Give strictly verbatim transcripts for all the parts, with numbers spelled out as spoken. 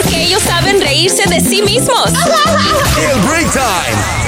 porque ellos saben reírse de sí mismos. El Break Time.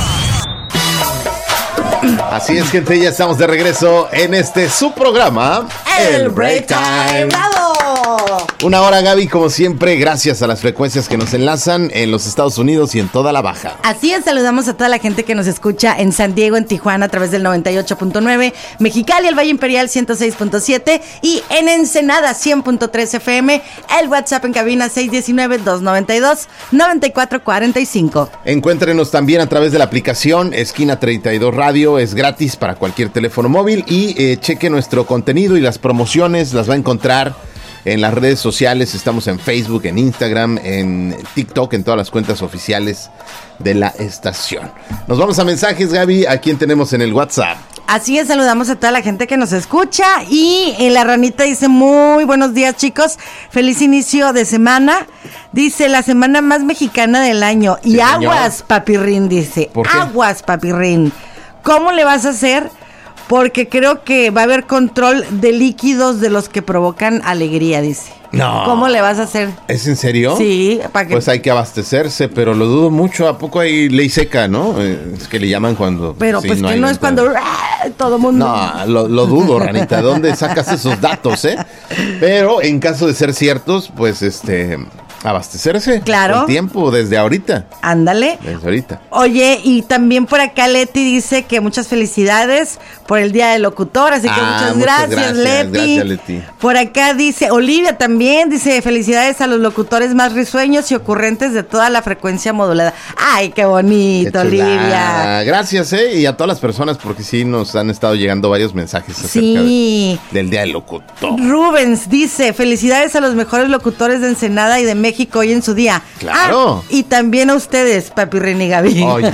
Así es, gente, ya estamos de regreso en este su programa, El Break Time. ¡Bravo! Una hora, Gaby, como siempre, gracias a las frecuencias que nos enlazan en los Estados Unidos y en toda la Baja. Así es, saludamos a toda la gente que nos escucha en San Diego, en Tijuana a través del noventa y ocho punto nueve, Mexicali, el Valle Imperial ciento seis punto siete y en Ensenada cien punto tres F M, el WhatsApp en cabina seis uno nueve, dos nueve dos, nueve cuatro cuatro cinco. Encuéntrenos también a través de la aplicación Esquina treinta y dos Radio, es gratis para cualquier teléfono móvil y eh, cheque nuestro contenido y las promociones, las va a encontrar en las redes sociales. Estamos en Facebook, en Instagram, en TikTok, en todas las cuentas oficiales de la estación. Nos vamos a mensajes, Gaby. ¿A quién tenemos en el WhatsApp? Así es, saludamos a toda la gente que nos escucha y eh, la ranita dice muy buenos días, chicos, feliz inicio de semana, dice la semana más mexicana del año y sí, aguas, señor. Papirrín, dice, aguas, Papirrín, ¿cómo le vas a hacer? Porque creo que va a haber control de líquidos de los que provocan alegría, dice. No. ¿Cómo le vas a hacer? ¿Es en serio? Sí. ¿para qué? Pues hay que abastecerse, pero lo dudo mucho. ¿A poco hay ley seca, no? Es que le llaman cuando... Pero sí, pues no que no es cuando ¡ah! Todo mundo... No, lo, lo dudo, Ranita. ¿De dónde sacas esos datos, eh? Pero en caso de ser ciertos, pues este... abastecerse. Claro. Con tiempo, desde ahorita. Ándale. Desde ahorita. Oye, y también por acá Leti dice que muchas felicidades por el Día del Locutor, así que ah, muchas, muchas gracias, gracias, Leti. Gracias, Leti. Por acá dice Olivia también, dice felicidades a los locutores más risueños y ocurrentes de toda la frecuencia modulada. Ay, qué bonito, qué Olivia. Gracias, eh, y a todas las personas, porque sí nos han estado llegando varios mensajes acerca sí. de, del Día del Locutor. Rubens dice, felicidades a los mejores locutores de Ensenada y de México hoy en su día. Claro. Ah, y también a ustedes, Papirrín y Gaby. Oye,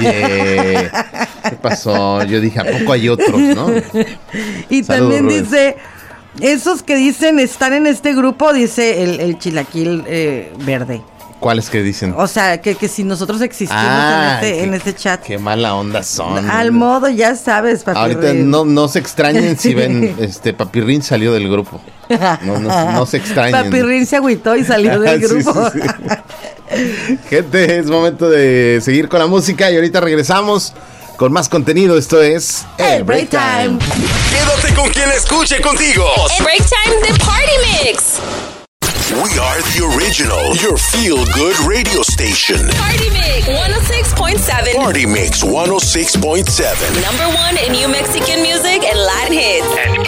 ¿qué pasó? Yo dije, ¿a poco hay otros, no? Y Saludos, también Rubens. Dice, esos que dicen están en este grupo, dice el, el chilaquil eh, verde. ¿Cuáles que dicen? O sea, que, que si nosotros existimos ah, en, este, qué, en este chat. Qué mala onda son. Al modo, ya sabes, Papirrín. Ahorita no, no se extrañen si ven, este, Papirrín salió del grupo. No, no, no se extrañen. Papirrín se agüitó y salió del grupo. Sí, sí, sí. Gente, es momento de seguir con la música y ahorita regresamos con más contenido. Esto es El Break Time. Quédate con quien escuche contigo. El Break Time de Party Mix. We are the original, your feel-good radio station. Party Mix one oh six point seven. Party Mix one oh six point seven. Number one in New Mexican music and Latin hits. And